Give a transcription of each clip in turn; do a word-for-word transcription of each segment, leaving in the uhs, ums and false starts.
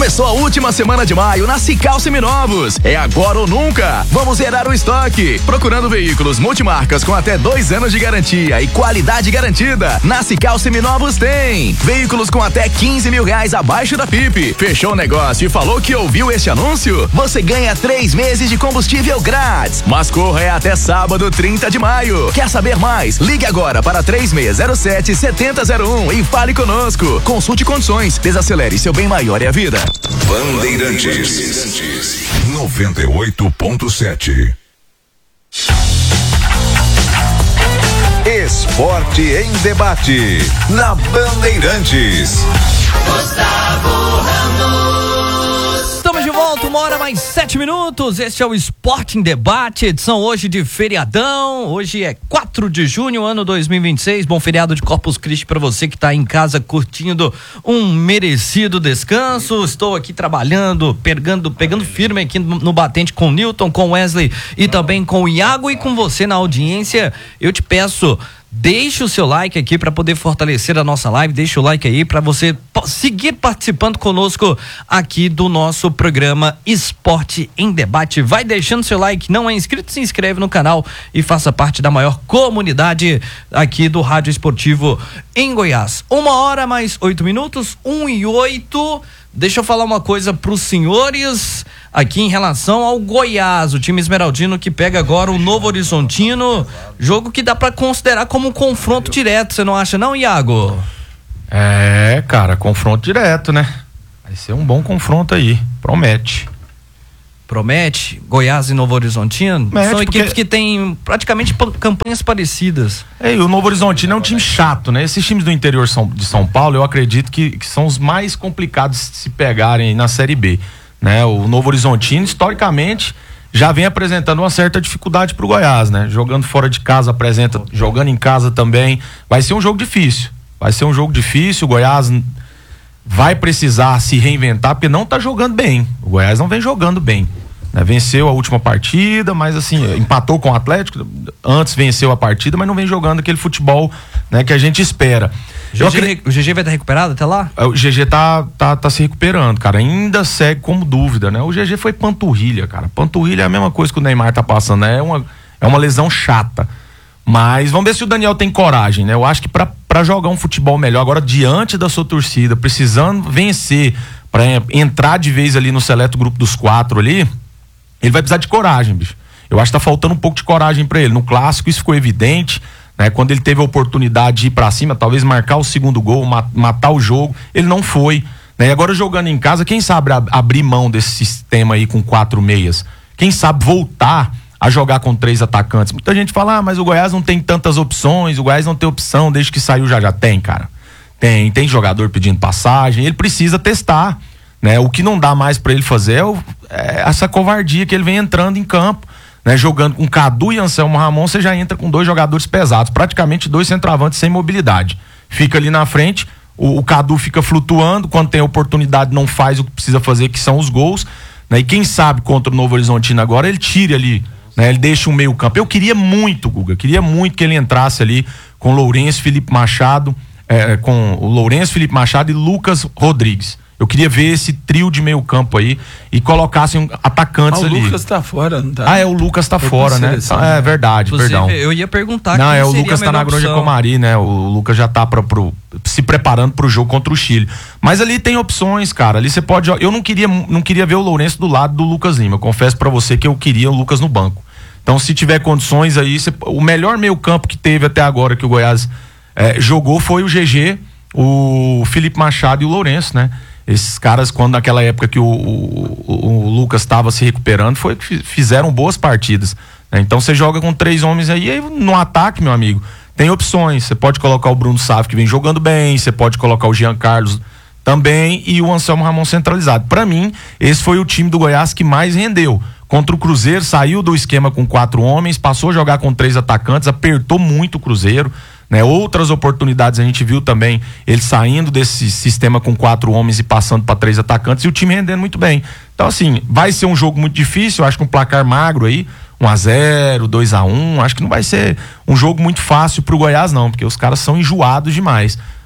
Começou a última semana de maio na Cical Seminovos. É agora ou nunca. Vamos zerar o estoque. Procurando veículos multimarcas com até dois anos de garantia e qualidade garantida. Na Cical Seminovos tem. Veículos com até quinze mil reais abaixo da F I P. Fechou o negócio e falou que ouviu este anúncio? Você ganha três meses de combustível grátis. Mas corra até sábado, trinta de maio. Quer saber mais? Ligue agora para três seis zero sete, sete zero zero um e fale conosco. Consulte condições. Desacelere, seu bem maior é a vida. Bandeirantes noventa e oito ponto sete. Esporte em debate na Bandeirantes. Gustavo Ramos. Estamos de volta, uma hora mais sete minutos. Este é o Esporte em Debate, edição hoje de feriadão. Hoje é quatro de junho, ano dois mil e vinte e seis. Bom feriado de Corpus Christi para você que está em casa curtindo um merecido descanso. Estou aqui trabalhando, pegando, pegando firme aqui no, no batente com o Newton, com o Wesley e também com o Iago e com você na audiência. Eu te peço, deixe o seu like aqui para poder fortalecer a nossa live. Deixa o like aí para você seguir participando conosco aqui do nosso programa Esporte em Debate. Vai deixando seu like, não é inscrito, se inscreve no canal e faça parte da maior comunidade aqui do Rádio Esportivo em Goiás. Uma hora mais oito minutos, um e oito. Deixa eu falar uma coisa pros senhores aqui em relação ao Goiás, o time esmeraldino que pega agora o Novo Horizontino, jogo que dá pra considerar como um confronto direto, você não acha não, Iago? É, cara, confronto direto, né? Vai ser um bom confronto aí, promete. Promete? Goiás e Novo Horizontino? Promete, são equipes porque... que têm praticamente campanhas parecidas. É, e o Novo Horizontino é um time chato, né? Esses times do interior de São Paulo, eu acredito que, que são os mais complicados de se pegarem na Série B, né? O Novo Horizontino, historicamente, já vem apresentando uma certa dificuldade pro Goiás, né? Jogando fora de casa, apresenta, jogando em casa também. Vai ser um jogo difícil. Vai ser um jogo difícil, o Goiás vai precisar se reinventar, porque não tá jogando bem. O Goiás não vem jogando bem, né? Venceu a última partida, mas assim, empatou com o Atlético, antes venceu a partida, mas não vem jogando aquele futebol, né, que a gente espera. G G, acred... O G G vai estar recuperado até lá? O G G tá, tá, tá se recuperando, cara, ainda segue como dúvida, né? O G G foi panturrilha, cara, panturrilha é a mesma coisa que o Neymar tá passando, né? É uma, é uma lesão chata. Mas vamos ver se o Daniel tem coragem, né? Eu acho que pra, pra jogar um futebol melhor, agora diante da sua torcida, precisando vencer, pra entrar de vez ali no seleto grupo dos quatro ali, ele vai precisar de coragem, bicho. Eu acho que tá faltando um pouco de coragem pra ele. No clássico isso ficou evidente, né? Quando ele teve a oportunidade de ir pra cima, talvez marcar o segundo gol, matar o jogo, ele não foi, né? E agora jogando em casa, quem sabe ab- abrir mão desse sistema aí com quatro meias? Quem sabe voltar a jogar com três atacantes? Muita gente fala, ah, mas o Goiás não tem tantas opções, o Goiás não tem opção, desde que saiu já já tem, cara. Tem, tem jogador pedindo passagem, ele precisa testar, né? O que não dá mais pra ele fazer é, o, é essa covardia que ele vem entrando em campo, né? Jogando com Cadu e Anselmo Ramon, você já entra com dois jogadores pesados, praticamente dois centroavantes sem mobilidade. Fica ali na frente, o, o Cadu fica flutuando, quando tem oportunidade não faz o que precisa fazer, que são os gols, né? E quem sabe contra o Novo Horizontino agora, ele tire ali, né? Ele deixa um meio campo. Eu queria muito, Guga, queria muito que ele entrasse ali com Lourenço, Felipe Machado, é, com o Lourenço, Felipe Machado e Lucas Rodrigues. Eu queria ver esse trio de meio campo aí e colocassem atacantes ah, o ali. O Lucas tá fora, não tá? Ah, é, o Lucas tá Foi fora, né? seleção, É verdade, Inclusive, perdão. eu ia perguntar Não, quem é o seria Lucas a tá na melhor Granja opção. Comari, né? O Lucas já tá pra, pro, se preparando pro jogo contra o Chile. Mas ali tem opções, cara. Ali você pode. Eu não queria, não queria ver o Lourenço do lado do Lucas Lima. Eu confesso pra você que eu queria o Lucas no banco. Então, se tiver condições aí, você, o melhor meio campo que teve até agora que o Goiás é, jogou foi o G G, o Felipe Machado e o Lourenço, né? Esses caras, quando naquela época que o, o, o Lucas estava se recuperando, foi que fizeram boas partidas, né? Então você joga com três homens aí, aí no ataque, meu amigo, tem opções. Você pode colocar o Bruno Saf, que vem jogando bem, você pode colocar o Jean Carlos também e o Anselmo Ramon centralizado. Pra mim, esse foi o time do Goiás que mais rendeu. Contra o Cruzeiro, saiu do esquema com quatro homens, passou a jogar com três atacantes, apertou muito o Cruzeiro, né? Outras oportunidades a gente viu também ele saindo desse sistema com quatro homens e passando para três atacantes e o time rendendo muito bem. Então assim, vai ser um jogo muito difícil, eu acho que um placar magro aí, um a zero, dois a um, acho que não vai ser um jogo muito fácil pro Goiás não, porque os caras são enjoados demais.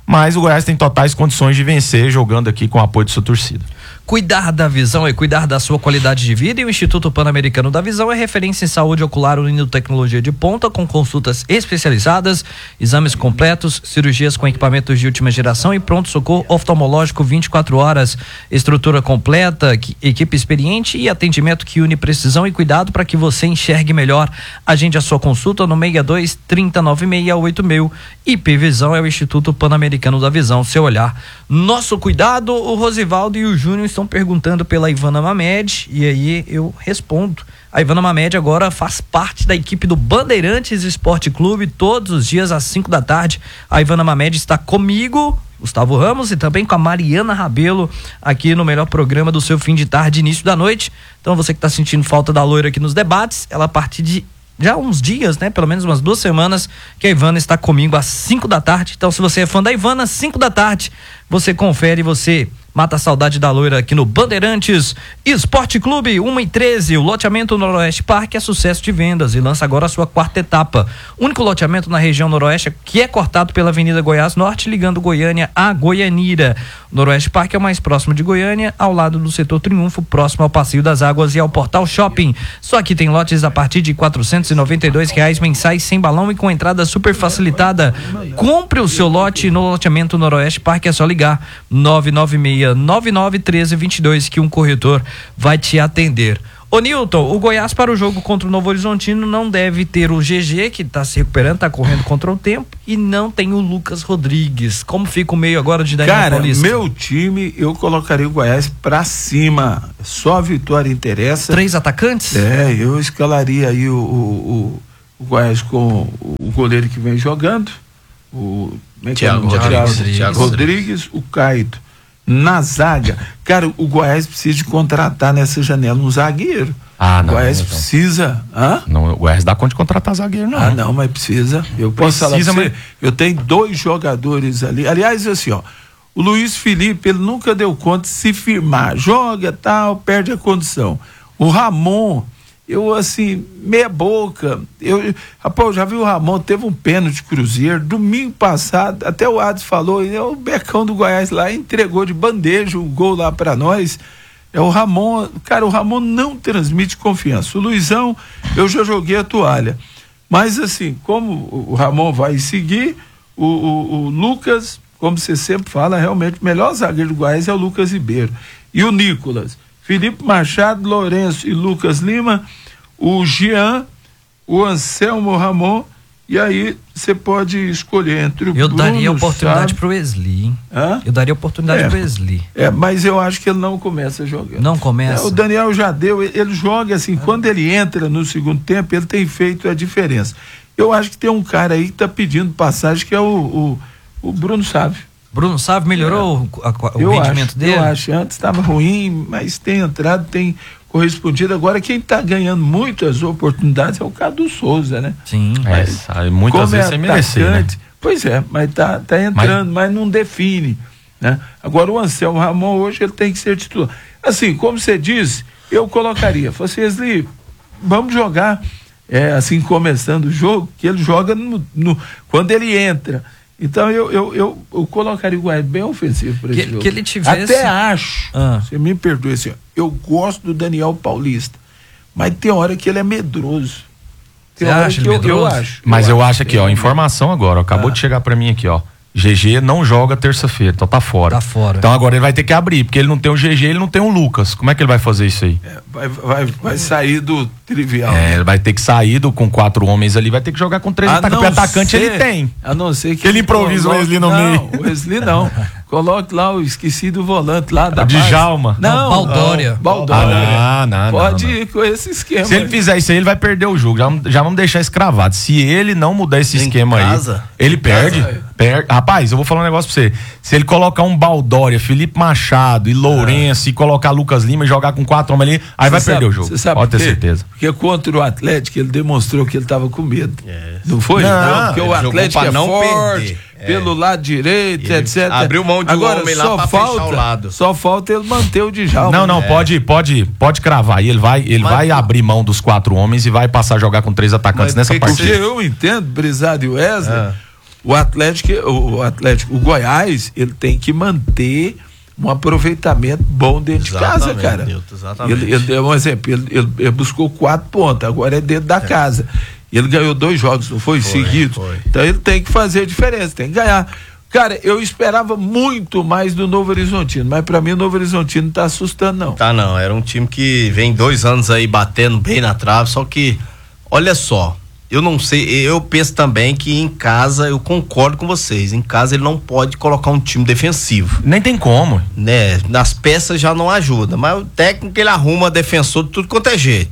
mas o Goiás tem totais condições de vencer jogando aqui com o apoio de sua torcida. Cuidar da visão é cuidar da sua qualidade de vida, e o Instituto Pan-Americano da Visão é referência em saúde ocular unindo tecnologia de ponta com consultas especializadas, exames completos, cirurgias com equipamentos de última geração e pronto-socorro oftalmológico vinte e quatro horas. Estrutura completa, equipe experiente e atendimento que une precisão e cuidado para que você enxergue melhor. Agende a sua consulta no seis dois, trinta, noventa e seis, oito mil. I P Visão é o Instituto Pan-Americano da Visão, seu olhar. Nosso cuidado. O Rosivaldo e o Júnior estão perguntando pela Ivana Mamed, e aí eu respondo. A Ivana Mamed agora faz parte da equipe do Bandeirantes Esporte Clube, todos os dias às cinco da tarde. A Ivana Mamed está comigo, Gustavo Ramos, e também com a Mariana Rabelo aqui no melhor programa do seu fim de tarde, início da noite. Então você que está sentindo falta da loira aqui nos debates, ela a partir de já uns dias, né? Pelo menos umas duas semanas que a Ivana está comigo às cinco da tarde. Então, se você é fã da Ivana, cinco da tarde, você confere, você mata a saudade da loira aqui no Bandeirantes Esporte Clube. Uma e treze, o loteamento Noroeste Parque é sucesso de vendas e lança agora a sua quarta etapa. Único loteamento na região noroeste que é cortado pela Avenida Goiás Norte, ligando Goiânia a Goianira. O Noroeste Parque é o mais próximo de Goiânia, ao lado do setor Triunfo, próximo ao Passeio das Águas e ao Portal Shopping. Só que tem lotes a partir de quatrocentos e noventa e dois reais mensais, sem balão e com entrada super facilitada. Compre o seu lote no loteamento Noroeste Parque, é só ligar nove nove seis nove nove um três dois dois que um corretor vai te atender. Ô Nilton, o Goiás para o jogo contra o Novo Horizontino não deve ter o G G, que está se recuperando, está correndo contra o tempo, e não tem o Lucas Rodrigues. Como fica o meio agora de Daniel Cara, Paulista? meu time, eu colocaria o Goiás pra cima. Só a vitória interessa. Três atacantes? É, eu escalaria aí o, o, o, o Goiás com o goleiro que vem jogando, o Thiago Rodrigues, Thiago Rodrigues, o Caíto. Na zaga, cara, o Goiás precisa de contratar nessa janela um zagueiro. Ah, não. O Goiás então. precisa. Hã? Não, o Goiás dá conta de contratar zagueiro, não. Ah, não, mas precisa. Eu posso falar pra Precisa, você, mas- eu tenho dois jogadores ali. Aliás, assim, ó, o Luiz Felipe, ele nunca deu conta de se firmar. Joga, tal, perde a condição. O Ramon, eu, assim, meia boca. Eu, rapaz, eu já vi o Ramon, teve um pênalti Cruzeiro, domingo passado, até o Adson falou, é o becão do Goiás lá, entregou de bandeja o gol lá pra nós. É o Ramon, cara, o Ramon não transmite confiança. O Luizão, eu já joguei a toalha. Mas, assim, como o Ramon vai seguir, o, o, o Lucas, como você sempre fala, realmente o melhor zagueiro do Goiás é o Lucas Ribeiro. E o Nicolas, Felipe Machado, Lourenço e Lucas Lima, o Jean, o Anselmo Ramon, e aí você pode escolher entre o Eu Bruno, daria oportunidade sabe? pro Wesley, hein? Hã? Eu daria oportunidade É. pro Wesley. É, mas eu acho que ele não começa jogando. Não começa? É, o Daniel já deu, ele, ele joga assim, quando ele entra no segundo tempo, ele tem feito a diferença. Eu acho que tem um cara aí que tá pedindo passagem, que é o, o, o Bruno Sávio. Bruno Sávio melhorou o, a- o eu rendimento acho, dele? Eu acho, antes estava ruim, mas tem entrado, tem correspondido. Agora quem está ganhando muitas oportunidades é o Cadu Souza, né? Sim. É, sabe, muitas Como vezes é sem merecer, né? atacante, pois é, mas tá, tá entrando, mas... mas não define, né? Agora o Anselmo Ramon hoje ele tem que ser titular. Assim, como você disse, eu colocaria, falei assim, Wesley, vamos jogar, é, assim, começando o jogo, que ele joga no, no, quando ele entra. Então eu, eu, eu, eu colocaria o Goiás bem ofensivo para esse Que- jogo. que ele tivesse- Até acho, Ah. você me perdoe assim, ó, eu gosto do Daniel Paulista, mas tem hora que ele é medroso. Tem Você hora acha que ele eu, eu medroso? acho. Mas eu, eu acho aqui, ó, ele- informação agora, ó, acabou Ah. de chegar pra mim aqui, ó. G G não joga terça-feira, então tá fora. Tá fora. Então agora ele vai ter que abrir, porque ele não tem o G G, ele não tem o Lucas. Como é que ele vai fazer isso aí? É, vai, vai, vai sair do trivial. É, ele vai ter que sair do, com quatro homens ali, vai ter que jogar com três A atacantes. não Porque atacante ser- ele tem. A não ser que Ele improvisa o Wesley no não, meio. o Wesley não. Coloque lá o esquecido volante lá da O base. Djalma. Não, Não, Baldória. não, Baldória. Ah, não, não, Pode não, não. ir com esse esquema. Se ele fizer isso aí, ele vai perder o jogo. Já, vamos- já vamos deixar escravado. Se ele não mudar esse Em esquema casa? aí, ele Em perde, casa, per- Rapaz, eu vou falar um negócio pra você. Se ele colocar um Baldória, Felipe Machado e Lourenço e colocar Lucas Lima e jogar com quatro homens ali, aí vai Você perder sabe- o jogo. você sabe Pode ter por quê? certeza. Porque contra o Atlético ele demonstrou que ele estava com medo. É. Não foi? Não, porque o ele jogou Atlético pra é não forte, perder. É. pelo lado direito, E ele etcétera. abriu mão de um Agora, homem lá só pra falta, fechar o lado. Só falta ele manter o Djalma. Não, não, né? pode, pode, pode cravar aí. Ele vai, ele Mas- vai abrir mão dos quatro homens e vai passar a jogar com três atacantes Mas nessa por que que partida. Porque eu entendo, Brisado e Wesley, Ah. o Atlético, o Atlético, o Goiás, ele tem que manter um aproveitamento bom dentro Exatamente, de casa, cara. Nilton, exatamente. Ele, ele deu um exemplo, ele, ele, ele buscou quatro pontos, agora é dentro da é. casa. Ele ganhou dois jogos, não foi? foi seguidos. Foi. Então ele tem que fazer a diferença, tem que ganhar. Cara, eu esperava muito mais do Novo Horizontino, mas pra mim o Novo Horizontino não tá assustando, não. Tá, não. Era um time que vem dois anos aí batendo bem na trave, só que, olha só, eu não sei, eu penso também que em casa, eu concordo com vocês, em casa ele não pode colocar um time defensivo. Nem tem como. Né, nas peças já não ajuda, mas o técnico ele arruma defensor de tudo quanto é jeito.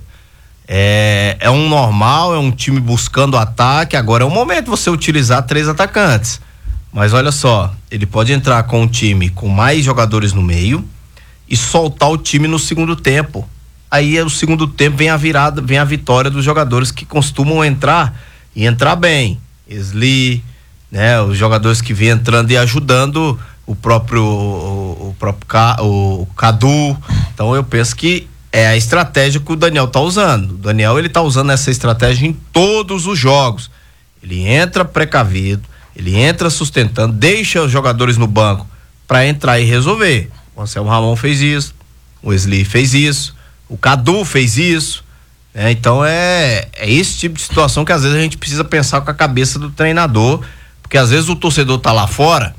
É, é um normal, é um time buscando ataque, agora é o momento de você utilizar três atacantes. Mas olha só, ele pode entrar com um time com mais jogadores no meio e soltar o time no segundo tempo. Aí no segundo tempo vem a virada, vem a vitória dos jogadores que costumam entrar e entrar bem. Esli, né, os jogadores que vêm entrando e ajudando o próprio o, o próprio o Cadu. Então eu penso que é a estratégia que o Daniel tá usando. O Daniel ele tá usando essa estratégia em todos os jogos. Ele entra precavido, ele entra sustentando, deixa os jogadores no banco para entrar e resolver. O Anselmo Ramon fez isso, o Esli fez isso, o Cadu fez isso, né? Então é, é esse tipo de situação que às vezes a gente precisa pensar com a cabeça do treinador, porque às vezes o torcedor tá lá fora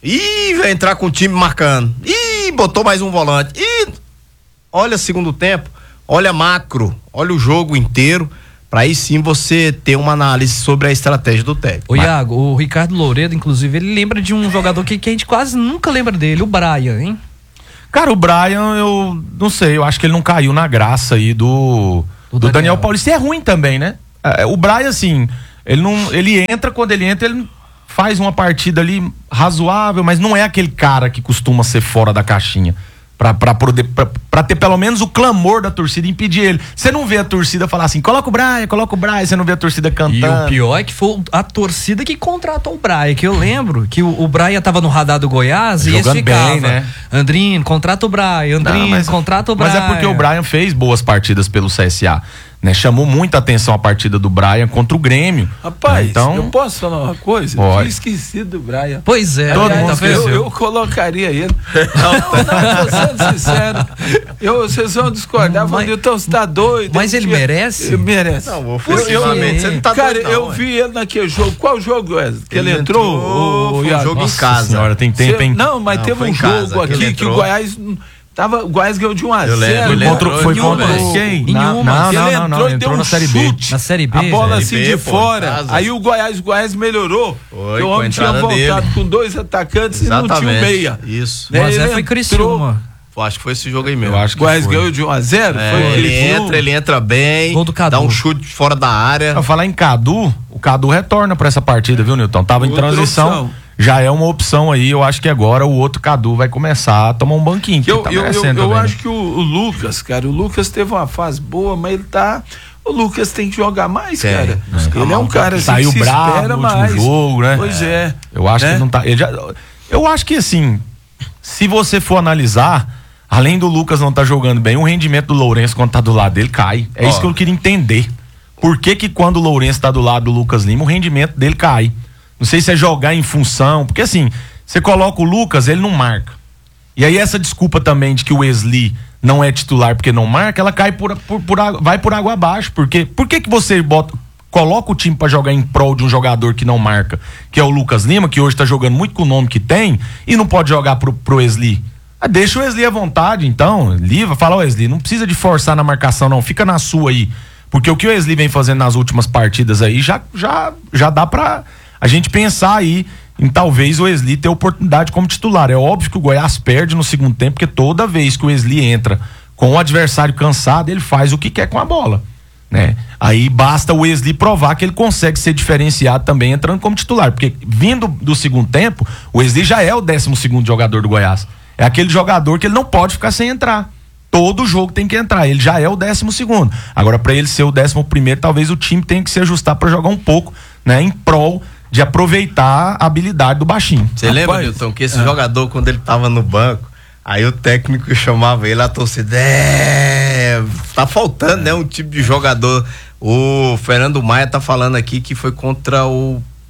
e vai entrar com o time marcando, e botou mais um volante, e olha segundo tempo, olha macro, olha o jogo inteiro, para aí sim você ter uma análise sobre a estratégia do técnico. Ô Iago, o Ricardo Louredo, inclusive, ele lembra de um jogador que, que a gente quase nunca lembra dele, o Brian, hein? Cara, o Brian, eu não sei, eu acho que ele não caiu na graça aí do, do, do Daniel. Daniel Paulista. E é ruim também, né? É, o Brian, assim, ele não, ele entra, quando ele entra, ele faz uma partida ali razoável, mas não é aquele cara que costuma ser fora da caixinha. Pra, pra, poder, pra, pra ter pelo menos o clamor da torcida e impedir ele. Você não vê a torcida falar assim, coloca o Brian, coloca o Brian, você não vê a torcida cantando. E o pior é que foi a torcida que contratou o Brian, que eu lembro que o, o Brian tava no radar do Goiás e esse ficava, bem, né? Andrino, contrata o Brian, Andrino, não, mas, contrata o Brian. Mas é porque o Brian fez boas partidas pelo C S A. Né, chamou muita atenção a partida do Brian contra o Grêmio. Rapaz, né, então, eu posso falar uma coisa? Pode. Eu tinha esquecido do Brian. Pois é, todo mundo tá eu, eu colocaria ele. Não, não, tô sendo sincero. Eu, vocês vão discordar, vão dizer, então você tá doido. Mas ele tinha, merece? Ele merece. Não, ofensivamente, você não tá Cara, doido, não, eu ué. vi ele naquele jogo. Qual jogo é? Que ele, ele entrou? entrou o, foi um jogo Nossa em casa. Senhora, tem tempo, Cê, hein? não, mas não, teve um jogo aqui que, que o Goiás tava, o Goiás ganhou de um a zero. Foi contra quem? Não, não, ele não, entrou, não, ele deu entrou um na Série B. chute, Na Série B. a bola Série assim B, de pô, fora. Aí o Goiás, o Goiás melhorou. Foi, o homem tinha voltado dele. com dois atacantes Exatamente. e não tinha um meia. Isso. Né? Mas Ele é, foi Criciúma. Acho que foi esse jogo aí mesmo. Eu acho O que Goiás foi. ganhou de um a zero. É, foi ele Criciúma. entra, ele entra bem, Gol do Cadu. dá um chute fora da área. Pra falar em Cadu, o Cadu retorna pra essa partida, viu, Nilton? Tava em Outra transição, opção. já é uma opção aí. Eu acho que agora o outro Cadu vai começar a tomar um banquinho. Eu, tá eu, eu, merecendo eu também, acho né? que o, o Lucas, cara, o Lucas teve uma fase boa, mas ele tá. O Lucas tem que jogar mais, Tem. cara. É. Ele é um cara assim, Saiu que se bravo espera no último mais. jogo, né? Pois é. Eu acho né? que não tá. Ele já, eu acho que assim, se você for analisar, além do Lucas não tá jogando bem, o rendimento do Lourenço quando tá do lado dele cai. É Ó. isso que eu queria entender. Por que que quando o Lourenço tá do lado do Lucas Lima, o rendimento dele cai? Não sei se é jogar em função, porque assim, você coloca o Lucas, ele não marca. E aí essa desculpa também de que o Wesley não é titular porque não marca, ela cai por, por, por água- vai por água abaixo. Porque por que que você bota, coloca o time pra jogar em prol de um jogador que não marca, que é o Lucas Lima, que hoje tá jogando muito com o nome que tem, e não pode jogar pro, pro Wesley? Ah, deixa o Wesley à vontade, então, livra, fala, Wesley, não precisa de forçar na marcação não, fica na sua aí. Porque o que o Wesley vem fazendo nas últimas partidas aí, já, já, já dá pra a gente pensar aí em talvez o Wesley ter oportunidade como titular. É óbvio que o Goiás perde no segundo tempo, porque toda vez que o Wesley entra com o adversário cansado, ele faz o que quer com a bola, né? Aí basta o Wesley provar que ele consegue ser diferenciado também entrando como titular, porque vindo do segundo tempo, o Wesley já é o décimo segundo jogador do Goiás. É aquele jogador que ele não pode ficar sem entrar. Todo jogo tem que entrar. Ele já é o décimo segundo. Agora, para ele ser o décimo primeiro, talvez o time tenha que se ajustar para jogar um pouco, né, em prol de aproveitar a habilidade do baixinho. Você lembra, Nilton, que esse é. jogador, quando ele tava no banco, aí o técnico chamava ele, a torcida, é, tá faltando, né, um tipo de jogador. O Fernando Maia tá falando aqui que foi contra o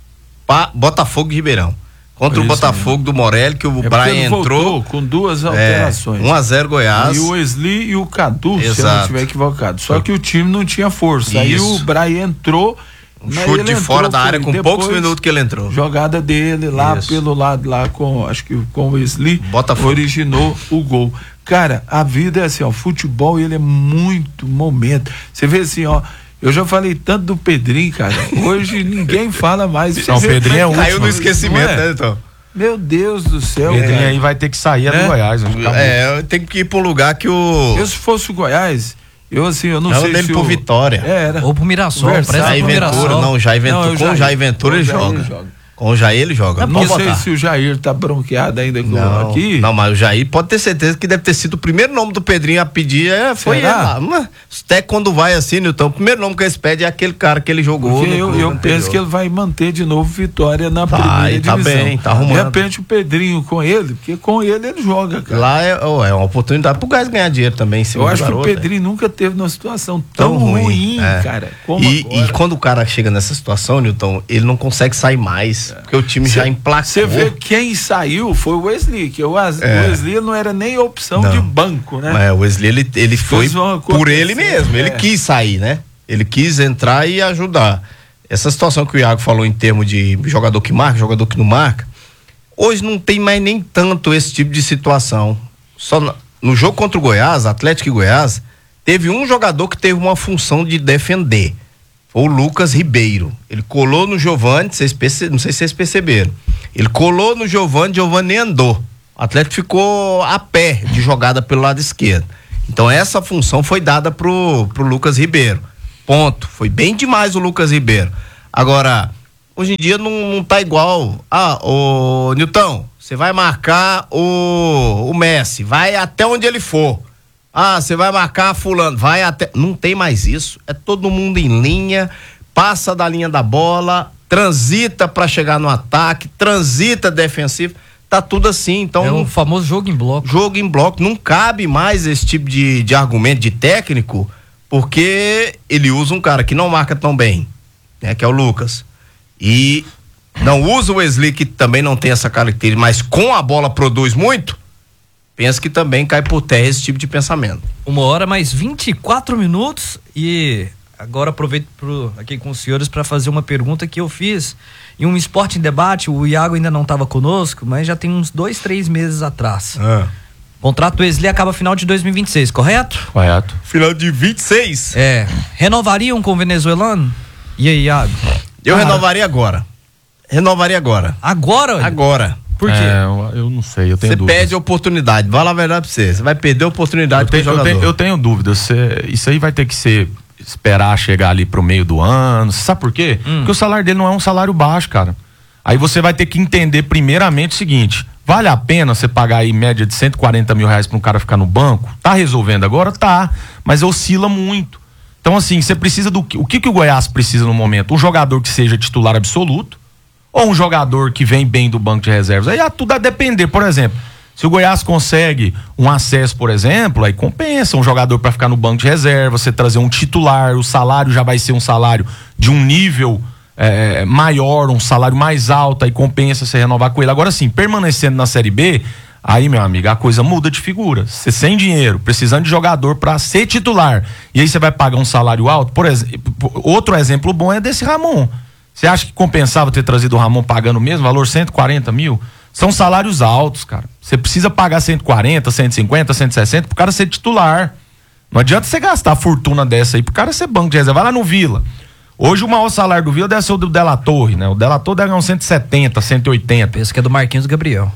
Pa, Botafogo de Ribeirão. Contra Isso, o Botafogo do Morelli, que o É porque Brian ele entrou. voltou com duas alterações. É, um a zero Goiás. E o Wesley e o Cadu, se eu não Exato. estiver equivocado. Só que o time não tinha força. Aí Isso. o Brian entrou. Um né, chute ele de entrou, fora da foi, área com depois, poucos minutos que ele entrou. Jogada dele lá Isso. pelo lado, lá com, acho que com o Wesley, Botafogo. originou o gol. Cara, a vida é assim, ó, o futebol ele é muito momento. Você vê assim, ó, eu já falei tanto do Pedrinho, cara. Hoje ninguém fala mais. Você Não, o vê Pedrinho é como o Caiu no último, esquecimento, não é? né, então? Meu Deus do céu. Pedrinho cara. aí vai ter que sair é Né? do Goiás. Acabou. É, tem que ir pro lugar que o. Eu, se fosse o Goiás, eu assim, eu não Era sei dele se pro o... Vitória. É, era. Ou pro Mirassol, Versátil. presta Jair pro Ventura, Mirassol. não, Jair Ventura. Não, o com o Jair- Jair Ventura ele com o Jair joga. ele joga. Com o Jair ele joga. Não Vamos sei botar. se o Jair tá bronqueado ainda com Não, aqui. não, mas o Jair pode ter certeza que deve ter sido o primeiro nome do Pedrinho a pedir. É, foi ele Será? lá. Mas, até quando vai assim, Nilton, o primeiro nome que eles pedem é aquele cara que ele jogou. Porque no eu, clube eu anterior. penso que ele vai manter de novo Vitória na Vai, primeira tá divisão. bem, tá arrumando. De repente o Pedrinho com ele, porque com ele ele joga, cara. Lá é, ó, é uma oportunidade pro Gás ganhar dinheiro também. em cima eu do acho garoto, que o Pedrinho nunca teve numa situação é. tão, ruim, é. cara. Como e, agora. e quando o cara chega nessa situação, Nilton, ele não consegue sair mais. Porque o time já emplacou. Você vê quem saiu foi o Wesley, que o As- É. o Wesley não era nem opção Não. de banco, né? Mas o Wesley, ele, ele foi uma por coisa ele assim, mesmo. Ele é. quis sair, né? Ele quis entrar e ajudar. Essa situação que o Iago falou em termos de jogador que marca, jogador que não marca, hoje não tem mais nem tanto esse tipo de situação. Só na- no jogo contra o Goiás, Atlético e Goiás, teve um jogador que teve uma função de defender. Foi o Lucas Ribeiro. Ele colou no Giovani, vocês perce- não sei se vocês perceberam. Ele colou no Giovani, Giovani nem andou. O Atlético ficou a pé de jogada pelo lado esquerdo. Então essa função foi dada pro, pro Lucas Ribeiro. Ponto. Foi bem demais o Lucas Ribeiro. Agora, hoje em dia não, não tá igual. Ah, ô Nilton, você vai marcar o, o Messi, vai até onde ele for. Ah, você vai marcar fulano, vai até... Não tem mais isso. É todo mundo em linha, passa da linha da bola, transita para chegar no ataque, transita defensivo. Tá tudo assim, então... É não- o famoso jogo em bloco. jogo em bloco, não cabe mais esse tipo de, de argumento de técnico, porque ele usa um cara que não marca tão bem, né, que é o Lucas, e não usa o Wesley, que também não tem essa característica, mas com a bola produz muito, pensa que também cai por terra esse tipo de pensamento. Uma hora mais vinte e quatro minutos e agora aproveito pro, aqui com os senhores para fazer uma pergunta que eu fiz em um Esporte em Debate. O Iago ainda não estava conosco, mas já tem uns dois, três meses atrás. O contrato do Wesley acaba final de dois mil e vinte e seis, correto? Correto. Final de vinte e seis. É. Renovariam com o venezuelano? E aí, Iago? Eu Cara, renovaria agora. Renovaria agora. Agora? Agora. Por quê? É, eu, eu não sei, eu tenho Você dúvidas. perde a oportunidade. Vai lá a verdade pra você. Você vai perder a oportunidade Eu tenho, com o eu, jogador. tenho, eu tenho dúvidas. Cê- isso aí vai ter que ser esperar chegar ali pro meio do ano. Cê sabe por quê? Hum. Porque o salário dele não é um salário baixo, cara. Aí você vai ter que entender primeiramente o seguinte: vale a pena você pagar aí média de cento e quarenta mil reais pra um cara ficar no banco? Tá resolvendo agora? Tá. Mas oscila muito. Então, assim, você precisa do que? O que, que o Goiás precisa no momento? Um jogador que seja titular absoluto ou um jogador que vem bem do banco de reservas? Aí ah, tudo a depender. Por exemplo, se o Goiás consegue um acesso, por exemplo, aí compensa um jogador para ficar no banco de reserva, você trazer um titular, o salário já vai ser um salário de um nível é, maior, um salário mais alto, aí compensa você renovar com ele. Agora sim, permanecendo na Série B, aí, meu amigo, a coisa muda de figura. Você sem dinheiro, precisando de jogador para ser titular, e aí você vai pagar um salário alto. Por exemplo, outro exemplo bom é desse Ramon. Você acha que compensava ter trazido o Ramon pagando o mesmo valor, cento e quarenta mil? São salários altos, cara. Você precisa pagar cento e quarenta, cento e cinquenta, cento e sessenta pro cara ser titular. Não adianta você gastar a fortuna dessa aí pro cara ser banco de reserva. Vai lá no Vila. Hoje o maior salário do Vila deve ser o do Della Torre, né? O Della Torre deve ganhar uns cento e setenta, cento e oitenta. Penso que é do Marquinhos Gabriel.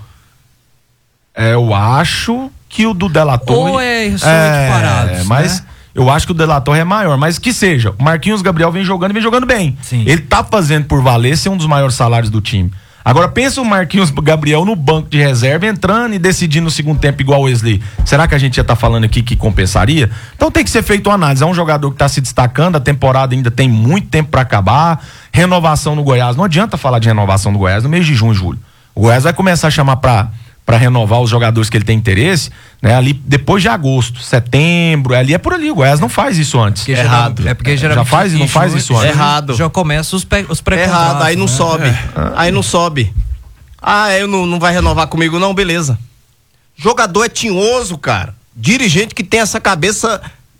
É, eu acho que o do Della Torre... Ou é são equiparados, É, mas... né? Eu acho que o Della Torre é maior, mas que seja. O Marquinhos Gabriel vem jogando e vem jogando bem. Sim. Ele tá fazendo por valer ser um dos maiores salários do time. Agora pensa o Marquinhos Gabriel no banco de reserva entrando e decidindo no segundo tempo igual o Wesley. Será que a gente já tá falando aqui que compensaria? Então tem que ser feito uma análise. É um jogador que tá se destacando, a temporada ainda tem muito tempo para acabar. Renovação no Goiás. Não adianta falar de renovação no Goiás no mês de junho e julho. O Goiás vai começar a chamar pra, pra renovar os jogadores que ele tem interesse né? Ali depois de agosto, setembro, ali é por ali. O Goiás não faz isso antes. Porque Errado. geral- É porque Já geralmente faz e não em faz junho- isso antes. Errado. Já começa os, pe- os pré-contratos. Errado, aí não né? sobe. Aí não sobe. Ah, eu não, não vai renovar comigo, não, beleza. Jogador é tinhoso, cara. Dirigente que tem essa cabeça.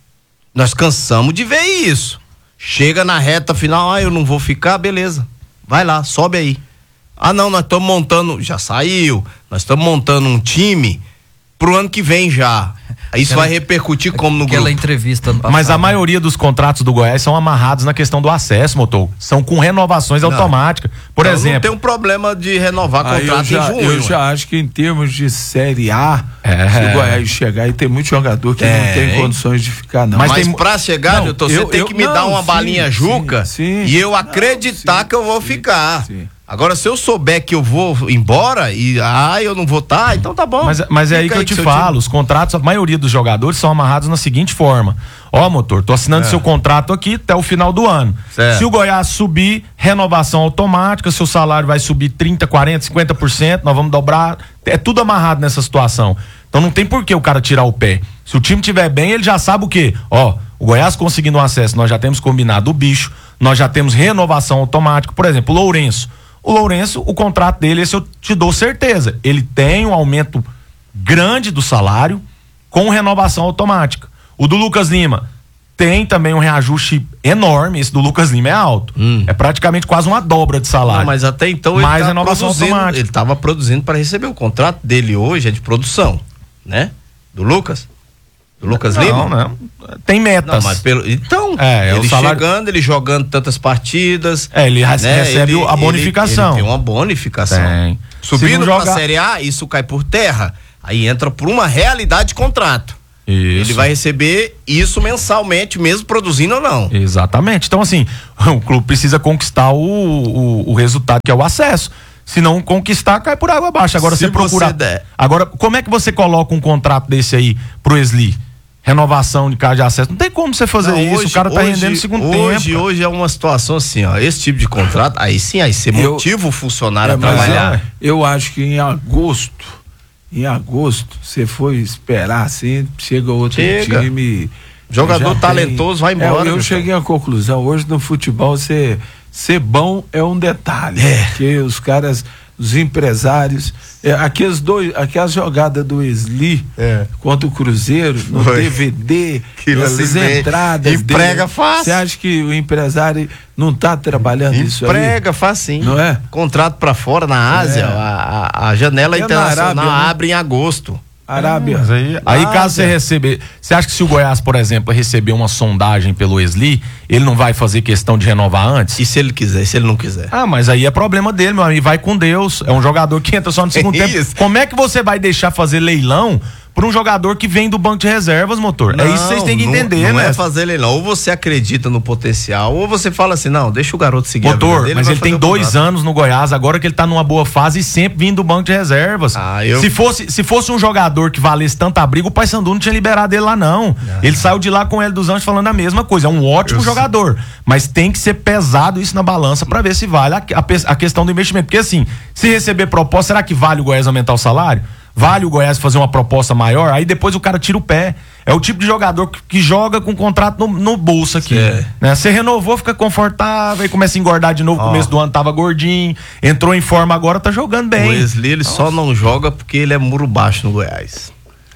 Nós cansamos de ver isso. Chega na reta final, ah, eu não vou ficar, beleza. Vai lá, sobe aí. Ah, não, nós estamos montando. Já saiu. Nós estamos montando um time pro ano que vem já. Isso Aquela- vai repercutir como no Aquela grupo. entrevista ano passado. Mas a maioria dos contratos do Goiás são amarrados na questão do acesso, motor. São com renovações automáticas. Por Então, não exemplo. tem um problema de renovar Aí eu contrato já, em junho. eu ué. já acho que em termos de Série A, É. se o Goiás chegar e tem muito jogador que não Tem. tem condições de ficar, não. Mas Mas tem- pra chegar, Não, Nilton, você eu- tem eu- que me não, dar uma sim, balinha sim, juca sim. e eu Não, acreditar sim, que eu vou sim, ficar. sim. Agora, se eu souber que eu vou embora e ah, eu não vou estar, então tá bom. Mas, mas é aí Fica que eu te com seu falo, time. os contratos, a maioria dos jogadores são amarrados na seguinte forma: ó, motor, tô assinando seu contrato aqui até o final do ano. Certo. Se o Goiás subir, renovação automática, seu salário vai subir trinta, quarenta, cinquenta por cento, nós vamos dobrar. É tudo amarrado nessa situação. Então não tem por que o cara tirar o pé. Se o time tiver bem, ele já sabe o quê? Ó, o Goiás conseguindo um acesso, nós já temos combinado o bicho, nós já temos renovação automática. Por exemplo, o Lourenço. O Lourenço, o contrato dele, esse eu te dou certeza. Ele tem um aumento grande do salário com renovação automática. O do Lucas Lima tem também um reajuste enorme. Esse do Lucas Lima é alto. É praticamente quase uma dobra de salário. Não, mas até então ele Mais tá renovação produzindo, automática. ele estava produzindo para receber o contrato dele hoje é de produção, né? Do Lucas? Do Lucas não, Lima? não. Tem metas. Não, mas pelo então, É, é o ele salário- chegando, ele jogando tantas partidas. É, ele rece- recebe Ele- a bonificação. Ele, ele tem uma bonificação. Tem. Se Subindo não para jogar- a Série A, isso cai por terra. Aí entra por uma realidade de contrato. Isso. Ele vai receber isso mensalmente, mesmo produzindo ou não. Exatamente. Então, assim, o clube precisa conquistar o, o, o resultado, que é o acesso. Se não conquistar, cai por água abaixo. Agora Se você procura. você der. Agora, como é que você coloca um contrato desse aí pro Esli? Renovação de carta de acesso. Não tem como você fazer Não, isso. hoje- o cara tá hoje- rendendo no segundo hoje, tempo. Hoje é uma situação assim, ó. Esse tipo de contrato, aí sim, aí você Eu- motiva o funcionário É, a mas trabalhar. Eu, eu acho que em agosto, em agosto, você foi esperar assim, chega outro Chega. time. Jogador já talentoso vai embora, É, eu meu cheguei à conclusão, hoje no futebol ser, ser bom é um detalhe. É. Porque os caras, os empresários, é, aqueles dois, aquelas jogadas do Esli É. contra o Cruzeiro, no Foi. D V D, Aquilo essas ali vem- entradas. emprega dele. fácil. Você acha que o empresário não está trabalhando isso aí? Emprega, faz sim. Não é? Contrato pra fora na Ásia, É. a, a- a janela É na internacional Arábia, né? abre em agosto. Arábia. Mas aí, aí Ah, caso você é. receber. Você acha que se o Goiás, por exemplo, receber uma sondagem pelo Esli, ele não vai fazer questão de renovar antes? E se ele quiser, e se ele não quiser? Ah, mas aí é problema dele, meu amigo. Vai com Deus. É um jogador que entra só no segundo tempo. Isso. Como é que você vai deixar fazer leilão por um jogador que vem do banco de reservas, motor? é isso que vocês têm que não- entender, não né? é fazer leilão. Ou você acredita no potencial, ou você fala assim, não, deixa o garoto seguir a vida Motor, dele, mas vai ele fazer tem o dois contrato. anos no Goiás, agora que ele tá numa boa fase e sempre vindo do banco de reservas. Ah, eu- se, fosse, se fosse um jogador que valesse tanta briga, o Paysandu não tinha liberado ele lá, não. Ele saiu de lá com ele dos Anjos falando a mesma coisa. É um ótimo jogador. Mas tem que ser pesado isso na balança pra ver se vale a, a, pe- a questão do investimento. Porque assim, se receber proposta, será que vale o Goiás aumentar o salário? Vale o Goiás fazer uma proposta maior? Aí depois o cara tira o pé. É o tipo de jogador que, que joga com contrato no, no bolso aqui. É. Né? Você renovou, fica confortável, e começa a engordar de novo. No começo do ano tava gordinho, entrou em forma agora, tá jogando O bem. Wesley, ele só não joga porque ele é muro baixo no Goiás.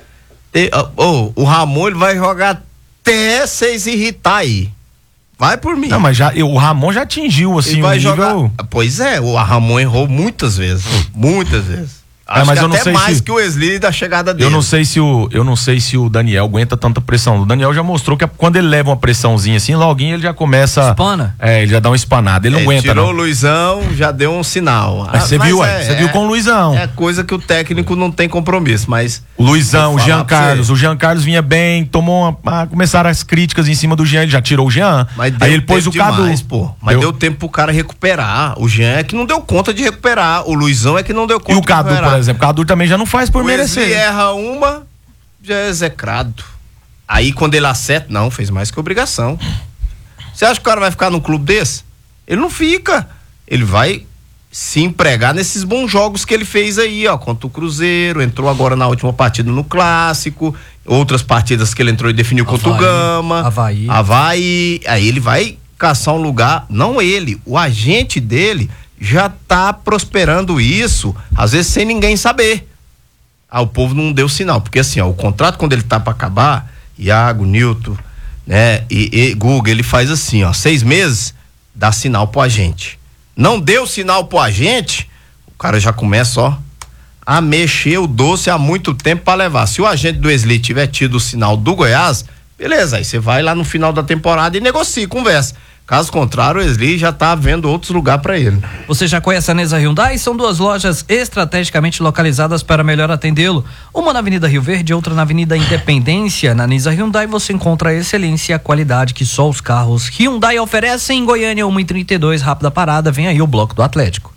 E, ó, ó, o Ramon, ele vai jogar até vocês irritar aí. Vai por mim. Não, mas já, eu- o Ramon já atingiu, assim, Ele o vai nível... jogar. Pois é, o Ramon errou muitas vezes. Muitas vezes. Acho É, mas que eu não até sei mais se- que o Wesley da chegada dele. Eu não sei se o eu não sei se o Daniel aguenta tanta pressão. O Daniel já mostrou que quando ele leva uma pressãozinha assim, loguinho ele já começa. Espana? É, ele já dá uma espanada. Ele não É, aguenta. tirou não. o Luizão, já deu um sinal. Mas você Ah, viu, mas ué, você viu com o Luizão. É coisa que o técnico não tem compromisso, mas. O Luizão, o Vou falar Jean pra Carlos. você. O Jean Carlos vinha bem, tomou uma, ah, começaram as críticas em cima do Jean, ele já tirou o Jean. Mas deu aí ele pôs o tempo Cadu. demais, pô. Mas deu... Deu- tempo pro cara recuperar. O Jean é que não deu conta de recuperar. O Luizão é que não deu conta E o de Cadu, recuperar. por exemplo, o Cadu também já não faz por O merecer. Wesley erra uma, já é execrado. Aí quando ele acerta, não, fez mais que obrigação. Você acha que o cara vai ficar num clube desse? Ele não fica. Ele vai se empregar nesses bons jogos que ele fez aí, ó, contra o Cruzeiro, entrou agora na última partida no Clássico, outras partidas que ele entrou e definiu Avaí, contra o Gama, Avaí. Avaí, aí ele vai caçar um lugar, não ele, o agente dele já tá prosperando isso, às vezes sem ninguém saber. Ah, o povo não deu sinal, porque assim, ó, o contrato quando ele tá para acabar, Iago, Nilton, né, e, e Guga, ele faz assim, ó, seis meses, dá sinal pro agente. Não deu sinal pro agente, o cara já começa, ó, a mexer o doce há muito tempo para levar. Se o agente do Wesley tiver tido o sinal do Goiás, beleza, aí você vai lá no final da temporada e negocia, conversa. Caso contrário, o Wesley já tá vendo outros lugares para ele. Você já conhece a Nesa Hyundai? São duas lojas estrategicamente localizadas para melhor atendê-lo. Uma na Avenida Rio Verde, outra na Avenida Independência. Na Nesa Hyundai você encontra a excelência e a qualidade que só os carros Hyundai oferecem. Em Goiânia, uma e trinta e dois, rápida parada. Vem aí o bloco do Atlético.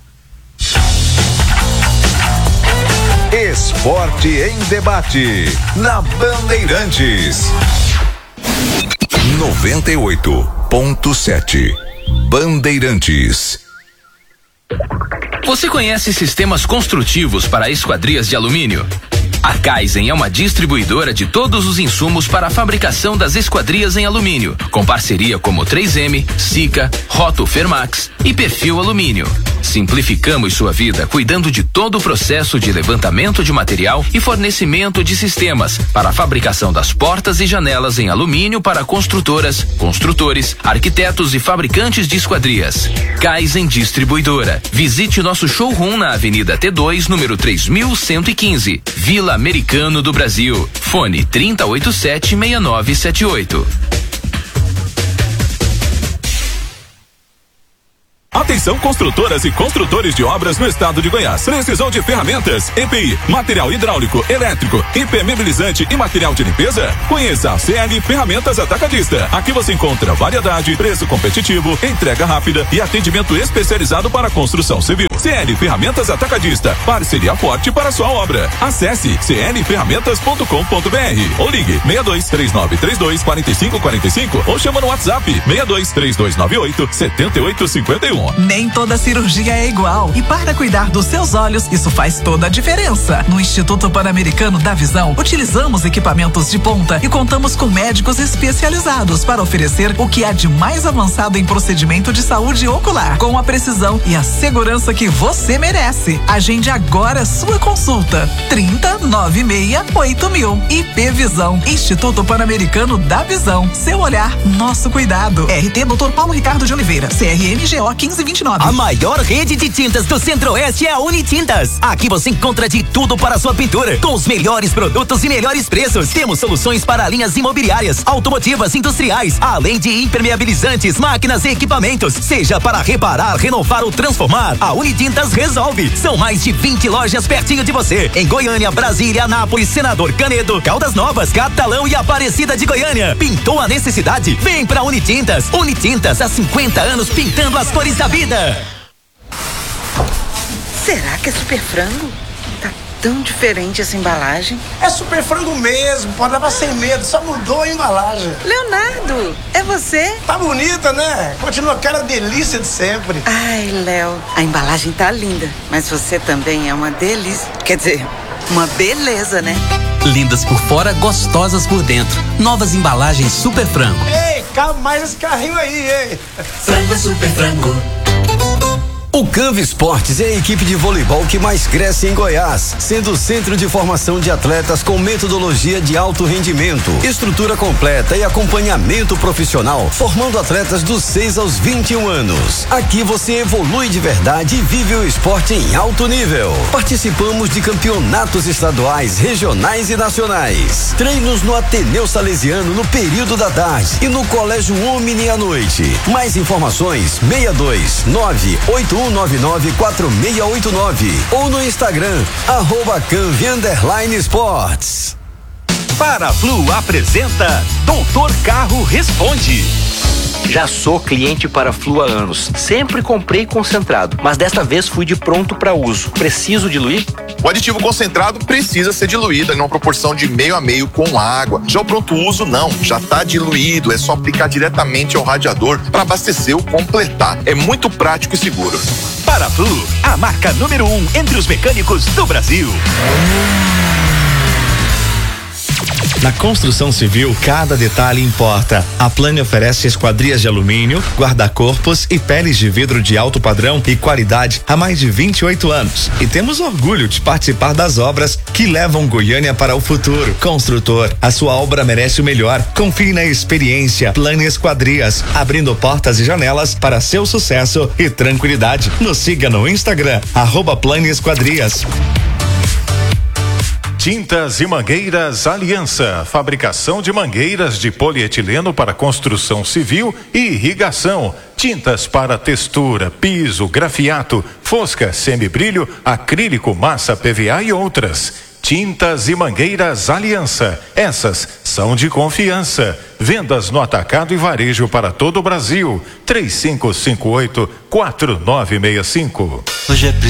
Esporte em debate na Bandeirantes. noventa e oito ponto sete Bandeirantes. Você conhece sistemas construtivos para esquadrias de alumínio? A Kaizen é uma distribuidora de todos os insumos para a fabricação das esquadrias em alumínio, com parceria como três M, Sika, Roto Fermax e Perfil Alumínio. Simplificamos sua vida cuidando de todo o processo de levantamento de material e fornecimento de sistemas para a fabricação das portas e janelas em alumínio para construtoras, construtores, arquitetos e fabricantes de esquadrias. Kaizen Distribuidora. Visite nosso showroom na Avenida T dois, número três mil cento e quinze, Vila Americano do Brasil. Fone trinta e oito sete, seis nove sete oito. Atenção construtoras e construtores de obras no estado de Goiás. Precisou de ferramentas, E P I, material hidráulico, elétrico, impermeabilizante e material de limpeza? Conheça a C L Ferramentas Atacadista. Aqui você encontra variedade, preço competitivo, entrega rápida e atendimento especializado para construção civil. C L Ferramentas Atacadista, parceria forte para sua obra. Acesse c l ferramentas ponto com ponto b r ou ligue seis dois três nove três dois quatro cinco quatro cinco ou chama no WhatsApp seis dois três dois nove oito sete oito cinco um. Nem toda cirurgia é igual. E para cuidar dos seus olhos, isso faz toda a diferença. No Instituto Pan-Americano da Visão, utilizamos equipamentos de ponta e contamos com médicos especializados para oferecer o que há de mais avançado em procedimento de saúde ocular, com a precisão e a segurança que você merece. Agende agora sua consulta. trinta, noventa e seis, oito mil. I P Visão, Instituto Pan-Americano da Visão. Seu olhar, nosso cuidado. R T doutor Paulo Ricardo de Oliveira, C R M G O quinze vinte e nove. A maior rede de tintas do Centro-Oeste é a Unitintas. Aqui você encontra de tudo para a sua pintura, com os melhores produtos e melhores preços. Temos soluções para linhas imobiliárias, automotivas, industriais, além de impermeabilizantes, máquinas e equipamentos. Seja para reparar, renovar ou transformar, a Unitintas resolve. São mais de vinte lojas pertinho de você, em Goiânia, Brasília, Anápolis, Senador Canedo, Caldas Novas, Catalão e Aparecida de Goiânia. Pintou a necessidade? Vem pra Unitintas. Unitintas, há cinquenta anos pintando as cores da vida. Será que é super frango? Tá tão diferente essa embalagem. É super frango mesmo, pode levar sem medo, só mudou a embalagem. Leonardo, é você? Tá bonita, né? Continua aquela delícia de sempre. Ai, Léo, a embalagem tá linda, mas você também é uma delícia. Quer dizer, uma beleza, né? Lindas por fora, gostosas por dentro. Novas embalagens Super Frango. Ei, calma mais esse carrinho aí, ei. Frango Super Frango. O Canva Esportes é a equipe de voleibol que mais cresce em Goiás, sendo o centro de formação de atletas com metodologia de alto rendimento, estrutura completa e acompanhamento profissional, formando atletas dos seis aos vinte e um anos. Aqui você evolui de verdade e vive o esporte em alto nível. Participamos de campeonatos estaduais, regionais e nacionais. Treinos no Ateneu Salesiano no período da tarde e no Colégio Omni à noite. Mais informações seis dois nove oito um nove nove quatro seis oito nove ou no Instagram arroba Canvi underline esportes. Paraflu apresenta Doutor Carro Responde. Já sou cliente Paraflu há anos. Sempre comprei concentrado, mas desta vez fui de pronto para uso. Preciso diluir? O aditivo concentrado precisa ser diluído em uma proporção de meio a meio com água. Já o pronto uso não, já está diluído, é só aplicar diretamente ao radiador para abastecer ou completar. É muito prático e seguro. Paraflu, a marca número um entre os mecânicos do Brasil. Na construção civil, cada detalhe importa. A Plane oferece esquadrias de alumínio, guarda-corpos e peles de vidro de alto padrão e qualidade há mais de vinte e oito anos. E temos orgulho de participar das obras que levam Goiânia para o futuro. Construtor, a sua obra merece o melhor. Confie na experiência. Plane Esquadrias, abrindo portas e janelas para seu sucesso e tranquilidade. Nos siga no Instagram, arroba Plane Esquadrias. Tintas e Mangueiras Aliança, fabricação de mangueiras de polietileno para construção civil e irrigação, tintas para textura, piso, grafiato, fosca, semibrilho, acrílico, massa P V A e outras. Tintas e Mangueiras Aliança, essas são de confiança. Vendas no atacado e varejo para todo o Brasil. três cinco cinco oito, quatro nove seis cinco. Hoje é preciso